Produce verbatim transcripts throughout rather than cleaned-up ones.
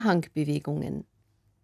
Hangbewegungen.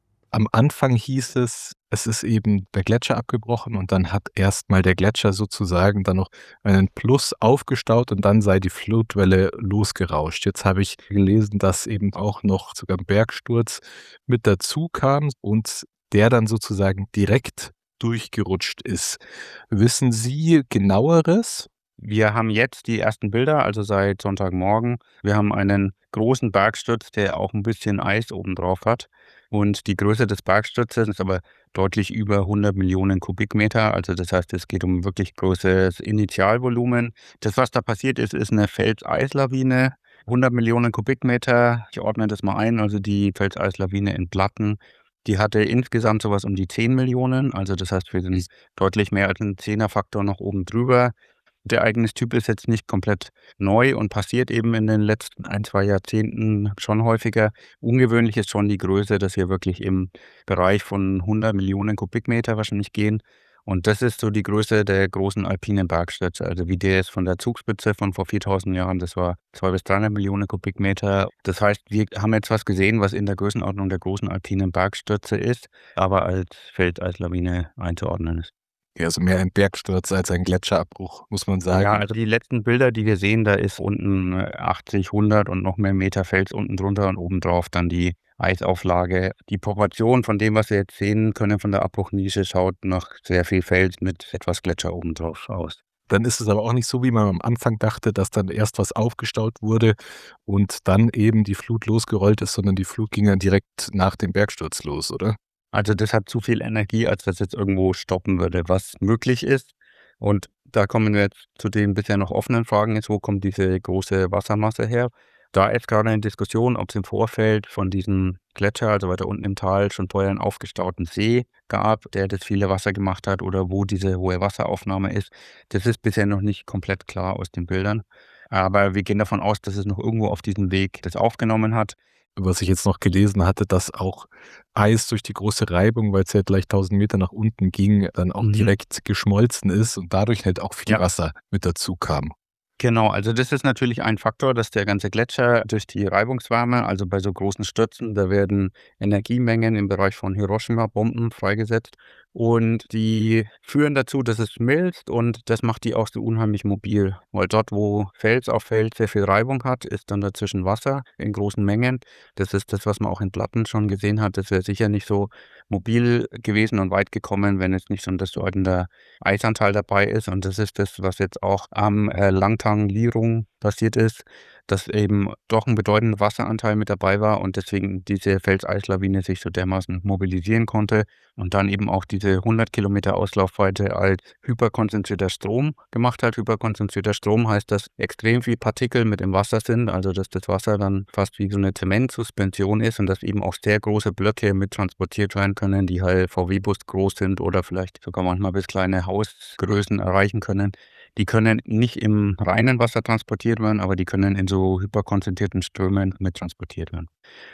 Am Anfang hieß es, es ist eben der Gletscher abgebrochen und dann hat erst mal der Gletscher sozusagen dann noch einen Fluss aufgestaut und dann sei die Flutwelle losgerauscht. Jetzt habe ich gelesen, dass eben auch noch sogar 'n Bergsturz mit dazu kam und der dann sozusagen direkt durchgerutscht ist. Wissen Sie Genaueres? Wir haben jetzt die ersten Bilder, also seit Sonntagmorgen. Wir haben einen großen Bergsturz, der auch 'n bisschen Eis obendrauf hat. Und die Größe des Bergsturzes ist aber deutlich über hundert Millionen Kubikmeter. Also das heißt, es geht um wirklich großes Initialvolumen. Das, was da passiert ist, ist 'ne Fels-Eis-Lawine. hundert Millionen Kubikmeter, ich ordne das mal ein, also die Fels-Eis-Lawine in Platten, die hatte insgesamt so was um die zehn Millionen. Also das heißt, wir sind deutlich mehr als 'n Zehner-Faktor noch oben drüber. Der Ereignistyp ist jetzt nicht komplett neu und passiert eben in den letzten ein, zwei Jahrzehnten schon häufiger. Ungewöhnlich ist schon die Größe, dass wir wirklich im Bereich von hundert Millionen Kubikmeter wahrscheinlich gehen. Und das ist so die Größe der großen alpinen Bergstürze. Also wie der jetzt von der Zugspitze von vor viertausend Jahren, das war zweihundert bis dreihundert Millionen Kubikmeter. Das heißt, wir haben jetzt was gesehen, was in der Größenordnung der großen alpinen Bergstürze ist, aber als Fels-Eis-Lawine einzuordnen ist. Ja, also mehr ein Bergsturz als ein Gletscherabbruch, muss man sagen. Ja, also die letzten Bilder, die wir sehen, da ist unten achtzig, hundert und noch mehr Meter Fels unten drunter und obendrauf dann die Eisauflage. Die Proportion von dem, was wir jetzt sehen können von der Abbruchnische, schaut nach sehr viel Fels mit etwas Gletscher obendrauf aus. Dann ist es aber auch nicht so, wie man am Anfang dachte, dass dann erst was aufgestaut wurde und dann eben die Flut losgerollt ist, sondern die Flut ging dann direkt nach dem Bergsturz los, oder? Also das hat zu viel Energie, als dass jetzt irgendwo stoppen würde, was möglich ist. Und da kommen wir jetzt zu den bisher noch offenen Fragen jetzt: Wo kommt diese große Wassermasse her? Da ist grade in Diskussion, ob's im Vorfeld von diesem Gletscher, also weiter unten im Tal, schon vorher 'n aufgestauten See gab, der das viele Wasser gemacht hat oder wo diese hohe Wasseraufnahme ist. Das ist bisher noch nicht komplett klar aus den Bildern. Aber wir gehen davon aus, dass es noch irgendwo auf diesem Weg das aufgenommen hat. Was ich jetzt noch gelesen hatte, dass auch Eis durch die große Reibung, weil's ja gleich tausend Meter nach unten ging, dann auch Mhm. direkt geschmolzen ist und dadurch halt auch viel Ja. Wasser mit dazu kam. Genau, also das ist natürlich ein Faktor, dass der ganze Gletscher durch die Reibungswärme, also bei so großen Stürzen, da werden Energiemengen im Bereich von Hiroshima-Bomben freigesetzt und die führen dazu, dass es schmilzt und das macht die auch so unheimlich mobil. Weil dort, wo Fels auf Fels sehr viel Reibung hat, ist dann dazwischen Wasser in großen Mengen. Das ist das, was man auch in Platten schon gesehen hat. Das wäre sicher nicht so mobil gewesen und weit gekommen, wenn jetzt nicht schon bedeutender Eisanteil dabei ist. Und das ist das, was jetzt auch am, äh, Langtang-Wirung passiert ist, dass eben doch 'n bedeutender Wasseranteil mit dabei war und deswegen diese Fels-Eis-Lawine sich so dermaßen mobilisieren konnte und dann eben auch diese hundert Kilometer Auslaufweite als hyperkonzentrierter Strom gemacht hat. Hyperkonzentrierter Strom heißt, dass extrem viel Partikel mit im Wasser sind, also dass das Wasser dann fast wie so 'ne Zementsuspension ist und dass eben auch sehr große Blöcke mit transportiert werden können, die halt V W-Bus groß sind oder vielleicht sogar manchmal bis kleine Hausgrößen erreichen können. Die können nicht im reinen Wasser transportiert werden, aber die können in so hyperkonzentrierten Strömen mit transportiert werden.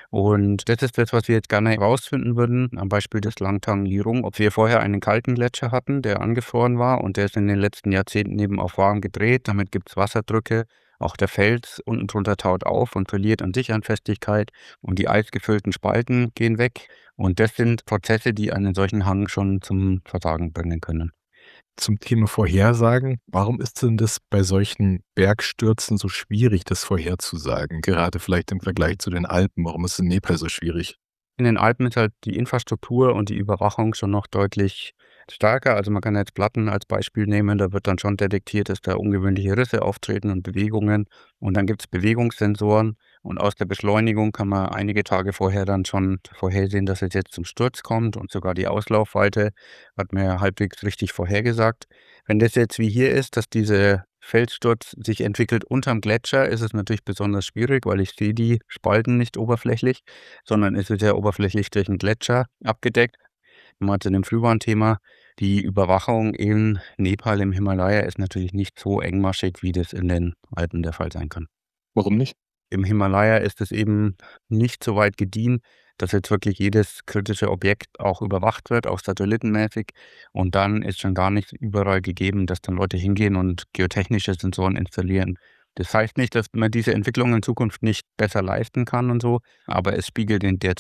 Und das ist das, was wir jetzt gerne herausfinden würden am Beispiel des Langtang-Wirung, ob wir vorher einen kalten Gletscher hatten, der angefroren war und der ist in den letzten Jahrzehnten eben auf warm gedreht. Damit gibt's Wasserdrücke. Auch der Fels unten drunter taut auf und verliert an sich an Festigkeit und die eisgefüllten Spalten gehen weg. Und das sind Prozesse, die einen solchen Hang schon zum Versagen bringen können. Zum Thema Vorhersagen, warum ist denn das bei solchen Bergstürzen so schwierig, das vorherzusagen? Gerade vielleicht im Vergleich zu den Alpen. Warum ist in Nepal so schwierig? In den Alpen ist halt die Infrastruktur und die Überwachung schon noch deutlich stärker. Also man kann jetzt Platten als Beispiel nehmen, da wird dann schon detektiert, dass da ungewöhnliche Risse auftreten und Bewegungen. Und dann gibt's Bewegungssensoren und aus der Beschleunigung kann man einige Tage vorher dann schon vorhersehen, dass es jetzt zum Sturz kommt und sogar die Auslaufweite hat man ja halbwegs richtig vorhergesagt. Wenn das jetzt wie hier ist, dass diese Felssturz sich entwickelt unterm Gletscher, ist es natürlich besonders schwierig, weil ich sehe die Spalten nicht oberflächlich, sondern es wird ja oberflächlich durch 'n Gletscher abgedeckt. Mal zu dem Frühwarnthema. Die Überwachung in Nepal im Himalaya ist natürlich nicht so engmaschig, wie das in den Alpen der Fall sein kann. Warum nicht? Im Himalaya ist es eben nicht so weit gediehen, dass jetzt wirklich jedes kritische Objekt auch überwacht wird, auch satellitenmäßig. Und dann ist schon gar nicht überall gegeben, dass dann Leute hingehen und geotechnische Sensoren installieren. Das heißt nicht, dass man diese Entwicklung in Zukunft nicht besser leisten kann und so, aber es spiegelt in der